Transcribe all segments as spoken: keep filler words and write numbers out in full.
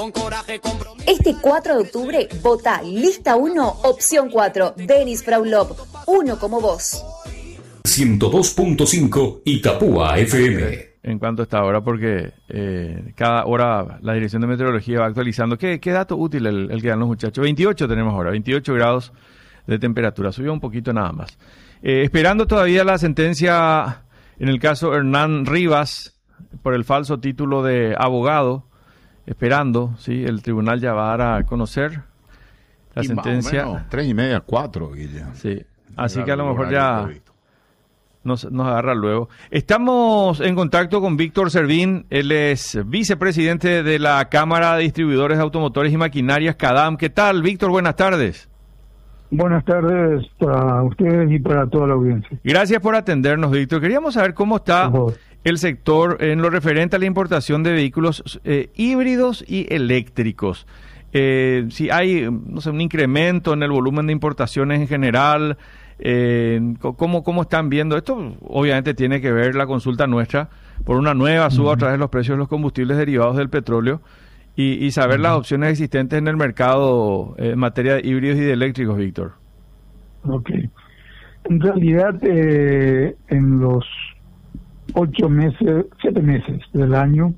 Este cuatro de octubre, vota lista uno, opción cuatro, Denis Fraulop, uno como vos. ciento dos punto cinco Itapúa F M. En cuanto a esta hora, porque eh, cada hora la Dirección de Meteorología va actualizando. ¿Qué, qué dato útil el, el que dan los muchachos? veintiocho tenemos ahora, veintiocho grados de temperatura, subió un poquito nada más. Eh, esperando todavía la sentencia en el caso Hernán Rivas por el falso título de abogado, esperando, sí, el tribunal ya va a dar a conocer la y sentencia. Más o menos, tres y media, cuatro, Guille. Sí, así que a lo mejor ya nos, nos agarra luego. Estamos en contacto con Víctor Servín, él es vicepresidente de la Cámara de Distribuidores de Automotores y Maquinarias, CADAM. ¿Qué tal, Víctor? Buenas tardes. Buenas tardes para ustedes y para toda la audiencia. Gracias por atendernos, Víctor. Queríamos saber cómo está el sector en lo referente a la importación de vehículos eh, híbridos y eléctricos. Eh, si hay, no sé, un incremento en el volumen de importaciones en general, eh, ¿cómo, ¿cómo están viendo esto? Obviamente tiene que ver la consulta nuestra por una nueva suba uh-huh. a través de los precios de los combustibles derivados del petróleo. Y, y saber uh-huh. las opciones existentes en el mercado eh, en materia de híbridos y de eléctricos, Víctor. Ok. En realidad, eh, en los ocho meses, siete meses del año,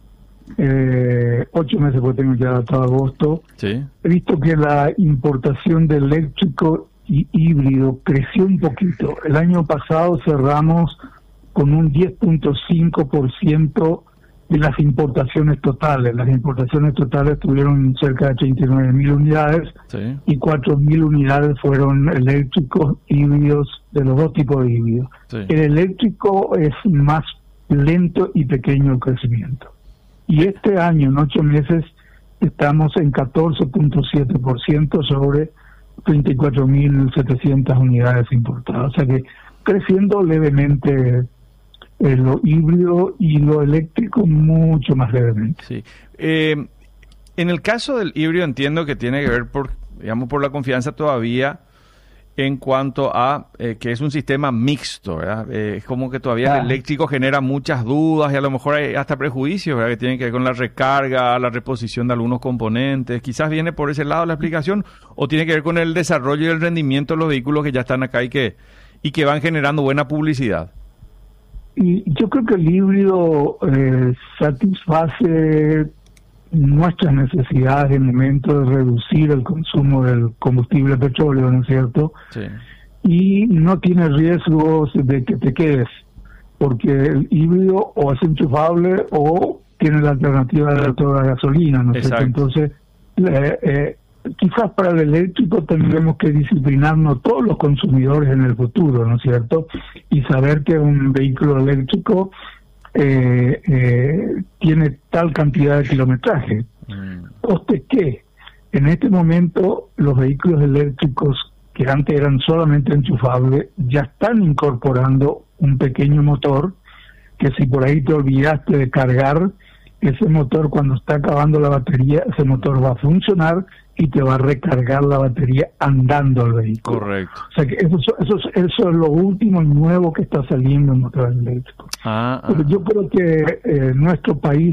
eh, ocho meses porque tengo ya hasta agosto, sí. he visto que la importación de eléctrico y híbrido creció un poquito. El año pasado cerramos con un diez punto cinco por ciento de las importaciones totales. Las importaciones totales tuvieron cerca de treinta y nueve mil unidades sí. y cuatro mil unidades fueron eléctricos, híbridos, de los dos tipos de híbridos. Sí. El eléctrico es más lento y pequeño el crecimiento. Y este año, en ocho meses, estamos en catorce punto siete por ciento sobre treinta y cuatro mil setecientas unidades importadas. O sea que creciendo levemente Eh, lo híbrido y lo eléctrico mucho más levemente. Sí. Eh, en el caso del híbrido entiendo que tiene que ver por, digamos, por la confianza todavía en cuanto a eh, que es un sistema mixto, ¿verdad? Eh, es como que todavía ah. el eléctrico genera muchas dudas y a lo mejor hay hasta prejuicios, ¿verdad? Que tienen que ver con la recarga, la reposición de algunos componentes. Quizás viene por ese lado la explicación o tiene que ver con el desarrollo y el rendimiento de los vehículos que ya están acá y que y que van generando buena publicidad. Y yo creo que el híbrido eh, satisface nuestras necesidades en el momento de reducir el consumo del combustible petróleo, ¿no es cierto? Sí. Y no tiene riesgos de que te quedes, porque el híbrido o es enchufable o tiene la alternativa de toda la gasolina, ¿no es cierto? Entonces, eh, eh, quizás para el eléctrico tendremos que disciplinarnos todos los consumidores en el futuro, ¿no es cierto? Y saber que un vehículo eléctrico eh, eh, tiene tal cantidad de kilometraje. Mm. ¿Coste qué? En este momento los vehículos eléctricos que antes eran solamente enchufables ya están incorporando un pequeño motor que si por ahí te olvidaste de cargar, ese motor cuando está acabando la batería, ese motor va a funcionar y te va a recargar la batería andando al vehículo. Correcto. O sea que eso, eso, eso es lo último y nuevo que está saliendo en motores eléctricos. Ah, Pero ah. yo creo que eh, nuestro país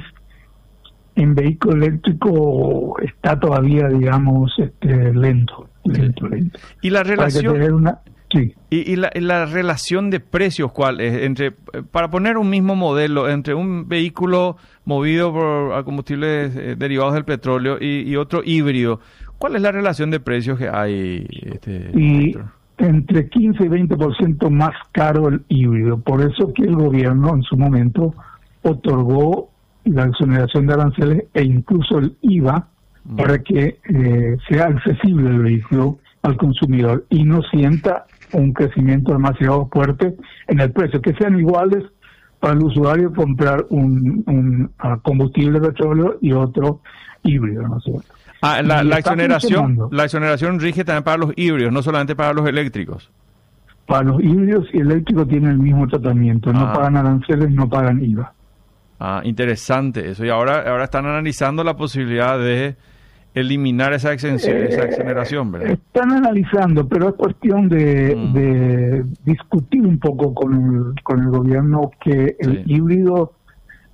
en vehículo eléctrico está todavía, digamos, este, lento, lento, sí. lento. Y la relación... Una... Sí. Y, y, la, y la relación de precios, ¿cuál es? Entre, para poner un mismo modelo, entre un vehículo movido por combustibles eh, derivados del petróleo y, y otro híbrido, ¿cuál es la relación de precios que hay? Este, y entre quince y veinte por ciento más caro el híbrido. Por eso que el gobierno en su momento otorgó la exoneración de aranceles e incluso el I V A mm. para que eh, sea accesible el vehículo al consumidor y no sienta un crecimiento demasiado fuerte en el precio, que sean iguales para el usuario comprar un, un uh, combustible de petróleo y otro híbrido, ¿no es cierto? Ah, la, la exoneración, la exoneración rige también para los híbridos, no solamente para los eléctricos. Para los híbridos y eléctricos tienen el mismo tratamiento, no ah. pagan aranceles, no pagan I V A. Ah, interesante eso. Y ahora, ahora están analizando la posibilidad de eliminar esa exención, eh, esa exoneración, ¿verdad? Están analizando, pero es cuestión de, mm. de discutir un poco con el, con el gobierno que el sí. híbrido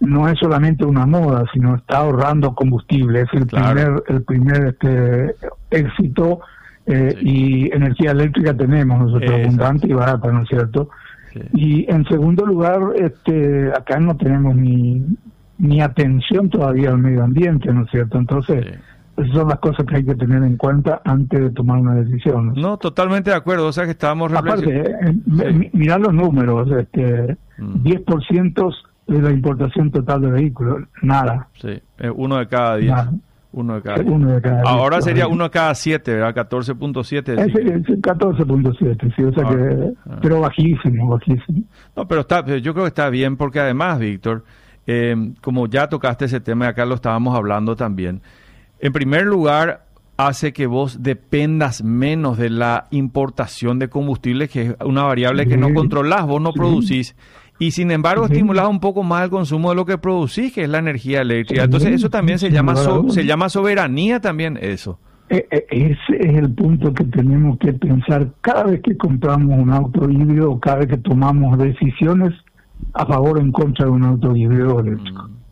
no es solamente una moda, sino está ahorrando combustible. Es el claro. primer el primer este éxito eh, sí. y energía eléctrica tenemos nosotros Exacto. abundante y barata, ¿no es cierto? Sí. Y en segundo lugar, este acá no tenemos ni ni atención todavía al medio ambiente, ¿no es cierto? Entonces, sí. esas son las cosas que hay que tener en cuenta antes de tomar una decisión. No, totalmente de acuerdo, o sea que estábamos... Aparte, eh, sí. mirá los números, este mm. diez por ciento de la importación total de vehículos, nada. Sí, uno de cada diez. Nada. Uno de cada diez. Uno de cada diez. Ahora sería uno de cada siete, ¿verdad? catorce punto siete. Es, es catorce punto siete, sí, o sea ah, que... Ah. Pero bajísimo, bajísimo. No, pero está, yo creo que está bien porque además, Víctor, eh, como ya tocaste ese tema y acá lo estábamos hablando también, en primer lugar, hace que vos dependas menos de la importación de combustible, que es una variable sí. que no controlás, vos no sí. producís. Y sin embargo, sí. estimulás un poco más el consumo de lo que producís, que es la energía eléctrica. Sí. Entonces, eso también se, sí, llama so, se llama soberanía también, eso. Ese es el punto que tenemos que pensar cada vez que compramos un auto híbrido o cada vez que tomamos decisiones a favor o en contra de un auto híbrido eléctrico. Mm.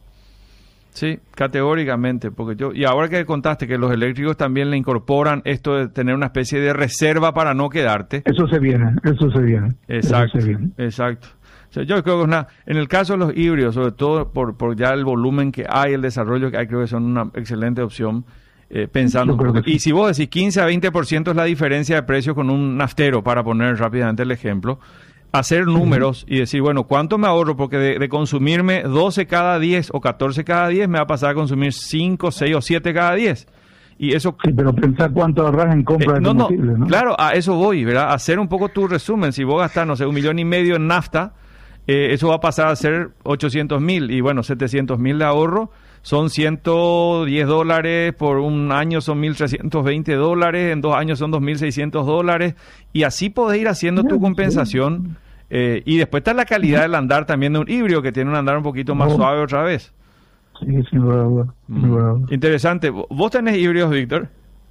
Sí, categóricamente, porque yo y ahora que contaste que los eléctricos también le incorporan esto de tener una especie de reserva para no quedarte. Eso se viene, eso se viene. Exacto, se viene. exacto. O sea, yo creo que una, en el caso de los híbridos, sobre todo por, por ya el volumen que hay, el desarrollo que hay, creo que son una excelente opción. Eh, pensando, porque, sí. Y si vos decís quince a veinte por ciento es la diferencia de precio con un naftero, para poner rápidamente el ejemplo, hacer números uh-huh. y decir, bueno, ¿cuánto me ahorro? Porque de, de consumirme doce cada diez o catorce cada diez, me va a pasar a consumir cinco, seis o siete cada diez. Y eso... Sí, pero pensar cuánto ahorras en compra eh, de no, combustible, no, ¿no? Claro, a eso voy, ¿verdad? Hacer un poco tu resumen. Si vos gastás, no sé, un millón y medio en nafta, eh, eso va a pasar a ser ochocientos mil. Y bueno, setecientos mil de ahorro son ciento diez dólares, por un año son mil trescientos veinte dólares, en dos años son dos mil seiscientos dólares, y así podés ir haciendo tu compensación. Eh, y después está la calidad del andar también de un híbrido, que tiene un andar un poquito más suave otra vez. Sí, sin duda, sin duda. Mm. Interesante. ¿Vos tenés híbridos, Víctor?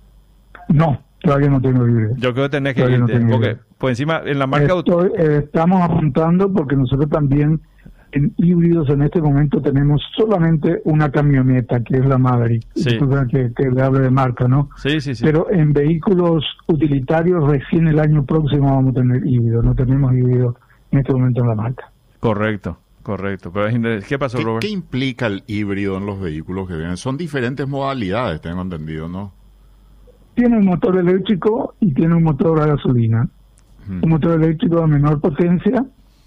No, todavía no tengo híbridos. Yo creo que tenés que irte, no porque por encima, en la marca... Estoy, eh, estamos apuntando porque nosotros también en híbridos en este momento tenemos solamente una camioneta, que es la Maverick, sí. que, que le hable de marca, ¿no? Sí, sí, sí. Pero en vehículos utilitarios recién el año próximo vamos a tener híbridos, no tenemos híbridos en este momento en la marca. Correcto, correcto. Pero ¿qué pasó, ¿Qué, Robert? ¿Qué implica el híbrido en los vehículos que vienen? Son diferentes modalidades, tengo entendido, ¿no? Tiene un motor eléctrico y tiene un motor a gasolina. Hmm. Un motor eléctrico de menor potencia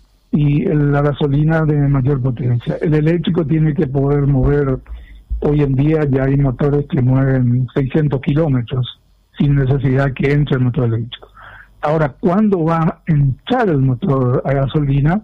y la gasolina de mayor potencia. El eléctrico tiene que poder mover, hoy en día ya hay motores que mueven seiscientos kilómetros sin necesidad que entre el motor eléctrico. Ahora, ¿cuándo va a entrar el motor a gasolina?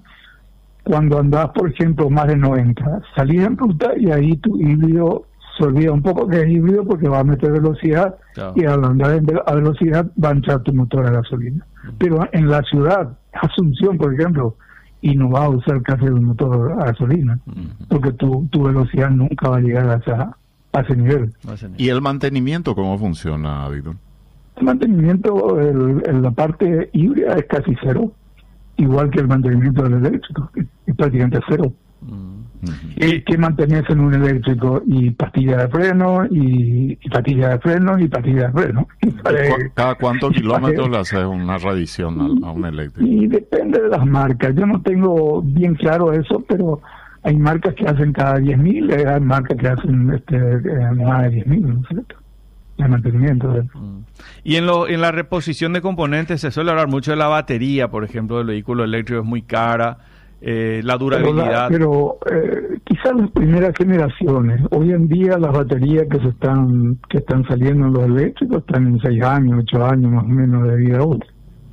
Cuando andás, por ejemplo, más de noventa. Salís en ruta y ahí tu híbrido se olvida un poco que es híbrido porque va a meter velocidad, claro. Y al andar a velocidad va a entrar tu motor a gasolina. Uh-huh. Pero en la ciudad, Asunción, por ejemplo, y no va a usar casi el motor a gasolina, uh-huh. porque tu, tu velocidad nunca va a llegar a, esa, a ese nivel. ¿Y el mantenimiento cómo funciona, Víctor? El mantenimiento, el, el, la parte híbrida es casi cero, igual que el mantenimiento del eléctrico, es prácticamente cero. Uh-huh. ¿Qué, ¿Qué mantenés en un eléctrico? Y pastilla de freno, y, y pastilla de freno, y pastilla de freno. ¿Cada cuántos kilómetros le haces una revisión a, a un eléctrico? Y depende de las marcas. Yo no tengo bien claro eso, pero hay marcas que hacen cada diez mil, hay marcas que hacen este, más de diez mil, ¿no es cierto? El mantenimiento. ¿Eh? Y en, lo, en la reposición de componentes se suele hablar mucho de la batería, por ejemplo, del vehículo eléctrico es muy cara. Eh, la durabilidad. Pero, la, pero eh, quizás las primeras generaciones, hoy en día las baterías que se están que están saliendo en los eléctricos están en seis años, ocho años más o menos de vida útil.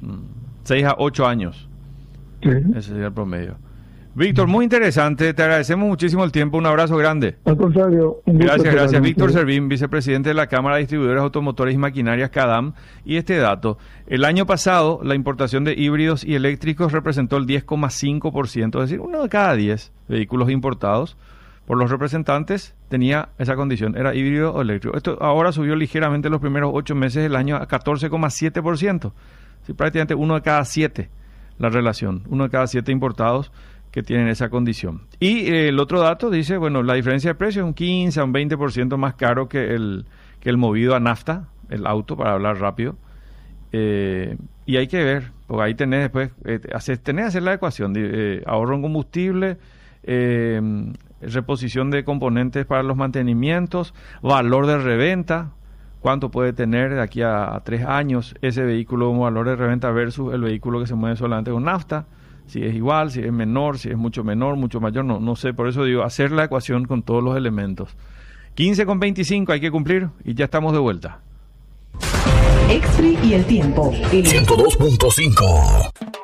seis a ocho años. Sí. Ese sería el promedio. Víctor, muy interesante, te agradecemos muchísimo el tiempo, un abrazo grande. Al contrario, un gusto. Gracias, gracias. Víctor Servín, vicepresidente de la Cámara de Distribuidores Automotores y Maquinarias CADAM. Y este dato, el año pasado la importación de híbridos y eléctricos representó el diez coma cinco por ciento, es decir, uno de cada diez vehículos importados por los representantes tenía esa condición, era híbrido o eléctrico. Esto ahora subió ligeramente en los primeros ocho meses del año a catorce coma siete por ciento, sí, prácticamente uno de cada siete la relación, uno de cada siete importados que tienen esa condición. Y eh, el otro dato dice, bueno, la diferencia de precio es un quince a un veinte por ciento más caro que el, que el movido a nafta, el auto, para hablar rápido. Eh, y hay que ver, porque ahí tenés después, eh, hacer, tenés que hacer la ecuación de eh, ahorro en combustible, eh, reposición de componentes para los mantenimientos, valor de reventa, cuánto puede tener de aquí a, a tres años ese vehículo como valor de reventa versus el vehículo que se mueve solamente con nafta, si es igual, si es menor, si es mucho menor, mucho mayor, no, no sé, por eso digo, hacer la ecuación con todos los elementos. quince con veinticinco hay que cumplir y ya estamos de vuelta. Exfree y el tiempo. ciento dos punto cinco.